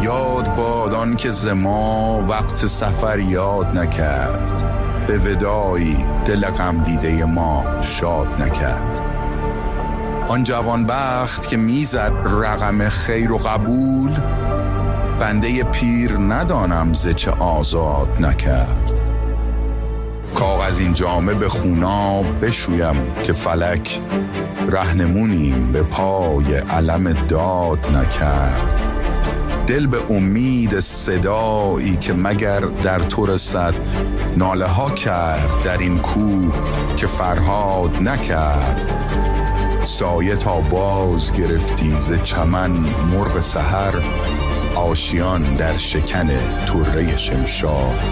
یاد باد آن که ز ما وقت سفر یاد نکرد، به وداعی دل غم دیده ما شاد نکرد. آن جوانبخت که میزد رقم خیر و قبول، بنده پیر ندانم ز چه آزاد نکرد. کاغذ این جامه به خوناب بشویم که فلک، رهنمونیم به پای علم داد نکرد. دل به امید صدایی که مگر در تو رسد، ناله ها کرد در این کوه که فرهاد نکرد. سایه تا باز گرفتی ز چمن مرغ سحر، آشیان در شکن طره شمشاد